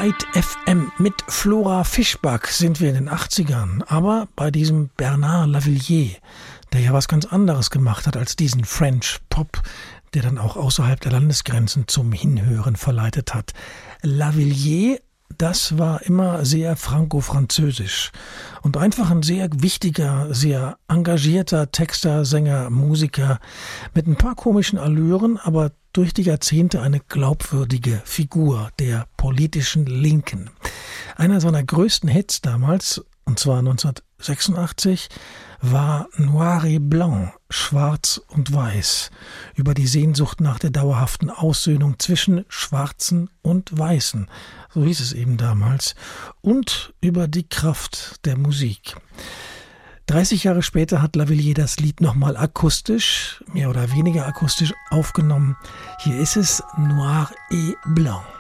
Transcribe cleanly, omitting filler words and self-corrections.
White FM. Mit Flora Fischbach sind wir in den 80ern, aber bei diesem Bernard Lavilliers, der ja was ganz anderes gemacht hat als diesen French Pop, der dann auch außerhalb der Landesgrenzen zum Hinhören verleitet hat. Lavilliers, das war immer sehr franco-französisch und einfach ein sehr wichtiger, sehr engagierter Texter, Sänger, Musiker mit ein paar komischen Allüren, aber durch die Jahrzehnte eine glaubwürdige Figur der politischen Linken. Einer seiner größten Hits damals, und zwar 1986, war Noir et Blanc, Schwarz und Weiß, über die Sehnsucht nach der dauerhaften Aussöhnung zwischen Schwarzen und Weißen, so hieß es eben damals, und über die Kraft der Musik. 30 Jahre später hat Lavilliers das Lied nochmal akustisch, mehr oder weniger akustisch aufgenommen. Hier ist es Noir et Blanc.